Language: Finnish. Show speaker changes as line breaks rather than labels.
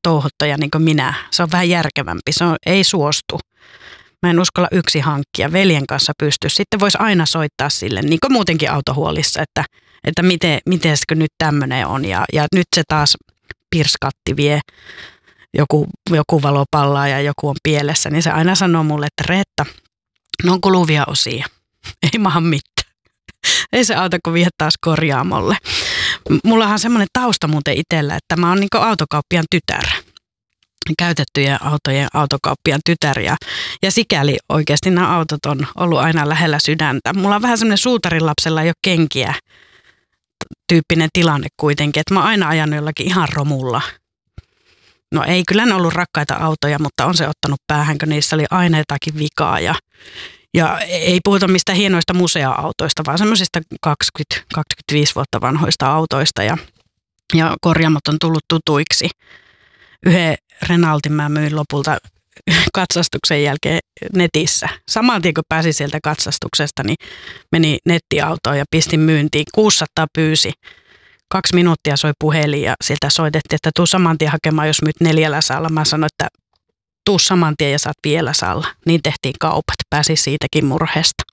touhuttaja niin kuin minä. Se on vähän järkevämpi, ei suostu. Mä en uskalla yksin hankkia, veljen kanssa pysty. Sitten voisi aina soittaa sille, niin kuin muutenkin autohuolissa, että mitenskö nyt tämmöinen on. Ja nyt se taas pirskatti vie, joku valo pallaa ja joku on pielessä. Niin se aina sanoo mulle, että Reetta, ne on kuluvia osia, ei maha mitään. Ei se auta, kun vie taas korjaamolle. Mullahan on semmoinen tausta muuten itsellä, että mä oon niin kuin autokauppiaan tytär. Käytettyjen autojen autokauppiaan tytär ja sikäli oikeasti nämä autot on ollut aina lähellä sydäntä. Mulla on vähän semmoinen suutarin lapsella ei ole kenkiä tyyppinen tilanne kuitenkin, että mä oon aina ajanut jollakin ihan romulla. No ei kyllä ne ollut rakkaita autoja, mutta on se ottanut päähän, kun niissä oli aina jotakin vikaa ja ei puhuta mistään hienoista musea-autoista, vaan semmoisista 20-25 vuotta vanhoista autoista ja korjaamot on tullut tutuiksi. Yhden Renaultin mä myin lopulta katsastuksen jälkeen netissä. Saman tien kun pääsin sieltä katsastuksesta, niin meni nettiautoon ja pistin myyntiin. 600 pyysi. 2 minuuttia soi puhelin ja sieltä soitettiin, että tuu saman tien hakemaan, jos myyt 400. Mä sanoin, että tuu saman tien ja saat 500. Niin tehtiin kaupat. Pääsin siitäkin murheesta.